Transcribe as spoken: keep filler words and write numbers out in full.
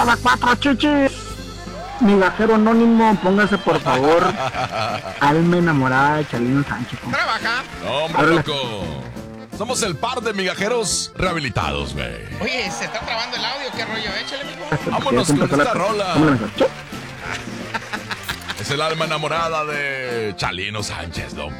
cada cuatro chichis. Migajero anónimo, póngase por favor. Alma enamorada de Chalino Sánchez. Trabaja. No, hombre, Ábrele. loco. Somos el par de migajeros rehabilitados, güey. Oye, se está trabando el audio, qué rollo, échale, mijo. Vámonos con esta rola. Vámonos. Es el alma enamorada de Chalino Sánchez, don